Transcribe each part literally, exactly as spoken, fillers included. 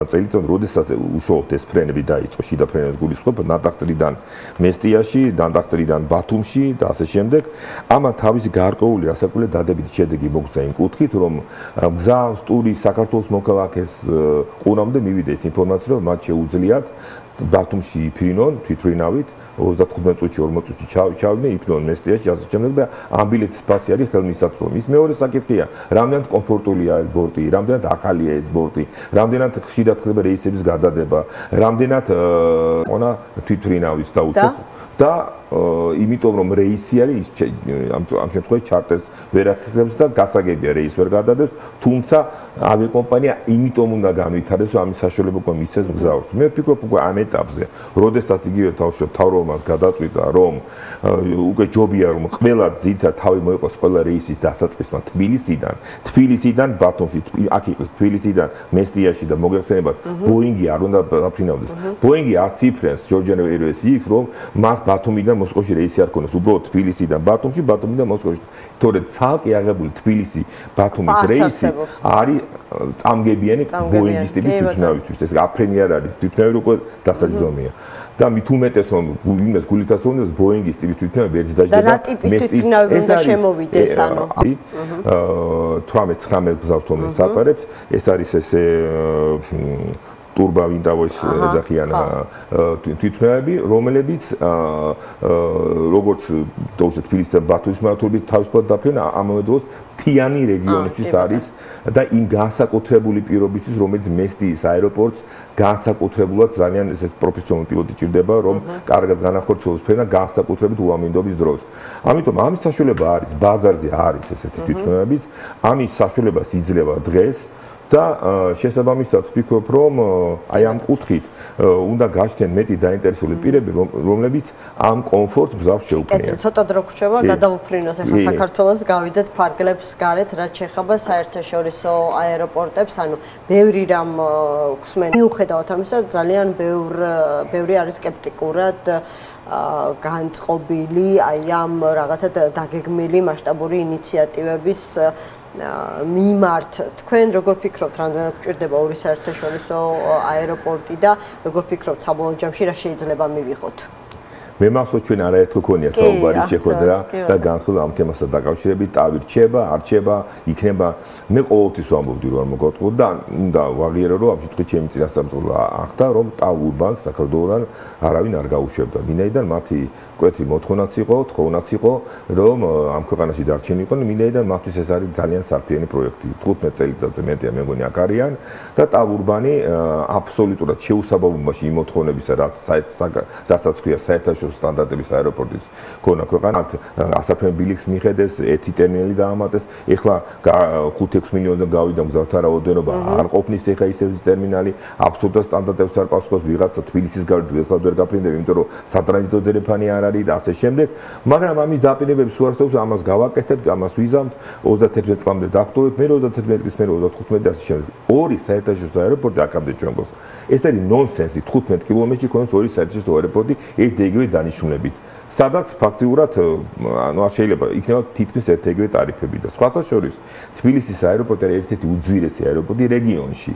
წელიწად როდესაც უშუალოდ ეს ფრენები დაიწყო შიდა ფრენების გულისხმობა ნატახტრიდან მესტიაში, ნატახტრიდან ბათუმში და ასე შემდეგ. ამან თავისი გარკვეული ასაკული დადებითი შედეგი მოგზა იმ კუთხით, რომ გზავს ტური საქართველოს მოქალაქეს ყურამდე მივიდა ის ინფორმაცია, რომ მათ შეუძლიათ ბათუმში იფრინონ თვითმფრინავით ოცდათხუთმეტ წუთში ორმოც წუთში ჩავიდნენ იფრინონ მესტიაში ასე შემდეგ და ამ ბილეთის ფასი არის ხელმისაწვდომი. ის მეორე საკითხია, რამდენად კომფორტულია ეს ბორტი, რამდენად ახალია ეს ბორტი, რამდენად ხშირად ხდება რეისების გადადება, რამდენად ონა თვითმფრინავის დაუწევთ და იმიტომ რომ რეისი არის ამ ამ შემთხვევაში ჩარტერს ვერ ახერხებს და გასაგებია რეის ვერ გადადებს, თუმცა ავიაკომპანია იმიტომ უნდა განვითარდეს, რომ ამის საშუალება უკვე მისცეს მგზავრს. მე ვფიქრობ უკვე ამ ეტაპზე, როდესაც იგივე თავშობ თავრობამას გადაწყვიტა, რომ უკვე ჯობია რომ ყველა ძირითადად თავი მოეყოს ყველა რეისის დასაწყისმა თბილისიდან, თბილისიდან ბათუმში, აქ იყოს თბილისიდან მესტიაში და მოგეხსენებათ, ბოინგი არ უნდა დაფრინავდეს. ბოინგი არც იფრენს ჯორჯიან ეირვეის იქ, რომ მას ბათუმიდან მოსკოვში რეისი არ ქონდეს, უბრალოდ თბილისიდან ბათუმში, ბათუმიდან მოსკოვში. თორედ ცალკე აღებული თბილისი ბათუმის რეისი არის წამგებიანი ბოინგის ტიპის თვითმფრინავისთვის. ეს აფრენი არ არის, თვითმფრინავი უკვე დასაჯდომია. და მით უმეტეს რომ იმას გულითაც რომ ბოინგის ტიპის თვითმფრინავი ვერც დაждდება. და რა ტიპის თვითმფრინავი უნდა შემოვიდეს ანუ? თვრამეტ ცხრამეტ გზავს თომეს ატარებს, ეს არის ესე ტურბავინდავოს ეძახიან თვითმფრინავები, რომლებიც როგორც თორე თბილისთან ბათუმის მართლობით თავისუფლად დაფრენა, ამავე დროს მთიანი რეგიონისთვის არის და იმ განსაკუთრებული პირობისთვის, რომელიც მესტიის აეროპორტს განსაკუთრებულად ძალიან ეს პროფესიონალი პილოტი ჭირდება, რომ კარგად განახორციელოს ფრენა განსაკუთრებით უამინდობის დროს. ამიტომ ამის საშუალება არის, ბაზარზე არის ესეთი თვითმფრინავებიც, ამის საშუალებას იძლევა დღეს და შესაბამისად ვფიქრობ, რომ აი ამ კუთხით უნდა გაჩნდნენ მეტი დაინტერესებული პირები, რომლებიც ამ კომფორტს გზავს შეუქმნიან. ცოტა დრო გრჩება, გადავუფრინოთ ახლა საქართველოს, გავიდეთ ფარგლებს გარეთ, რაც შეეხება საერთაშორისო აეროპორტებს, ანუ ბევრი რამ ხსმენ. მიუხედავად ამისა, ძალიან ბევრ ბევრი არის სკეპტიკურად განწყობილი აი ამ რაღაცა დაგეგმილი მასშტაბური ინიციატივების მიმართ. თქვენ როგორ ფიქრობთ, რამდენად გჭირდება ორი საერთაშორისო აეროპორტი და როგორ ფიქრობთ, საბოლოო ჯამში რა შეიძლება მივიღოთ? მე მახსოვს ჩვენ არაერთხელ ქონია საუბარი შეხვედრა და განხილვა ამ თემასთან დაკავშირებით, ტავი რჩება, არ რჩება, იქნება. მე ყოველთვის ვამბობდი რომ არ მოგატყუოთ და უნდა ვაღიარო რომ ამ შემთხვევაში ჩემი წინასწარმეტყველა ახდა რომ ტავ ურბანს საქართველოსთან არავინ არ გაუშვებდა. ვინაიდან მათი კვეთი მოთხოვნაც იყო, თხოვნაც იყო, რომ ამ ქვეყანაში დარჩენილიყონ, ვინაიდან მათთვის ეს არის ძალიან სარფიანი პროექტი. თხუთმეტ წელიწადზე მეტია მე მგონი აქ არიან და ტავ ურბანი აბსოლუტურად შეუსაბამობაში იმ მოთხოვნებისა, რასაც ქვია საერთაშორისო სტანდარტების აეროპორტის ქონა ქვეყანად ასაფრენ ბილიქს მიხედეს, ერთი ტერმინალი დაამატეს, ეხლა ხუთ-ექვს მილიონზე გავიდა მგზავრთა რაოდენობა, არ ყოფნის ეხლა ისეთი ტერმინალი, აბსოლუტურად სტანდარტებს არ პასუხობს, ვიღაცა თბილისის გარეთ ვეცად ვერ გაფრინდება, იმიტომ რომ სატრანზიტო დერეფანი არ არის და ასე შემდეგ, მაგრამ ამის დაპირებებს უარსებობს, ამას გავაკეთებთ, ამას ვიზამთ, ოცდათერთმეტ წლამდე დავტოვებთ, მე ოცდათერთმეტ წლის მერე ოცდათხუთმეტი ასე შემდეგ. ორი საერთაშორისო აეროპორტი აქამდე ჩვენ გვაქვს. ეს არის ნონსენსი, თხუთმეტ კილომეტრში ქონდეს ორი საერთაშორისო აეროპორტი ერთ და იგივე დანიშნულებით. სადაც ფაქტიურად ანუ არ შეიძლება იქნება თითქმის ერთ-ეგრე ტარიფები და სხვათა შორის თბილისის აეროპორტი არის ერთ-ერთი უძვირესი აეროპორტი რეგიონში.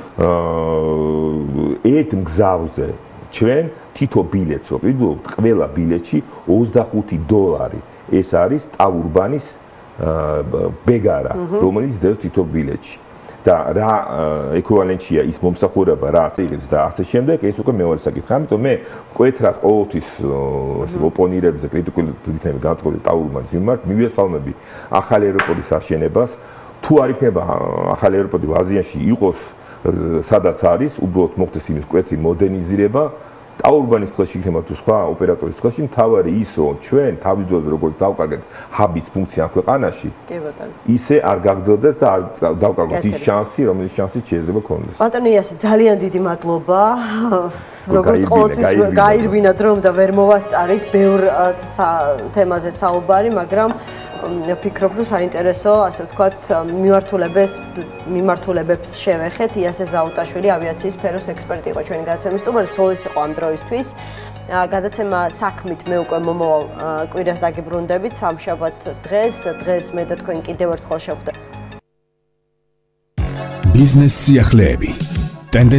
ერთ მგზავრზე ჩვენ თითო ბილეთს ვიყიდულობთ, ყველა ბილეთში ოცდახუთი დოლარი. ეს არის ტავ ურბანის ბეგარა, რომელიც დევს თითო ბილეთში. და რა ეკვივალენტია ის მომსახურება, რაც იღებს და ასე შემდეგ, ეს უკვე მეორე საკითხი. ამიტომ მე მკვეთრად ყოველთვის ოპონირებზე კრიტიკული იქნება განწყობილი ტავ ურბანის მიმართ, მივესალმები ახალი აეროპორტის აშენებას. თუ არ იქნება ახალი აეროპორტი აზიაში იყოს, სადაც არის, უბრალოდ მოხდეს იმის მკვეთრი მოდერნიზირება. ტავ ურბანის ხელში იქნება თუ სხვა ოპერატორის ხელში, მთავარი ის რომ ჩვენ თავის ძველზე როგორც დავკარგეთ ჰაბის ფუნქცია ამ ქვეყანაში, ისე არ გაგრძელდეს და არ დავკარგოთ ის შანსი, რომელიც შანსი შეიძლება ქონდეს. ბატონო იასი, ძალიან დიდი მადლობა. როგორც ყოველთვის გაირბინათ რომ და ვერ მოვასწარით ბევრ თემაზე საუბარი, მაგრამ ვფიქრობ, რომ საინტერესო, ასე ვთქვათ, მიმართულებას მიმართულებებს შევეხეთ. იასე ზაუტაშვილი, ავიაციის სფეროს ექსპერტი იყო ჩვენი გადაცემის სტუმარი, სულ ის იყო ამ დროისთვის. გადაცემა საქმით მე უკვე მომავალ კვირას დაგიბრუნდებით, სამშაბათ დღეს, დღეს მე და თქვენ კიდევ ერთხელ შევხვდებით. ბიზნეს სიახლეები.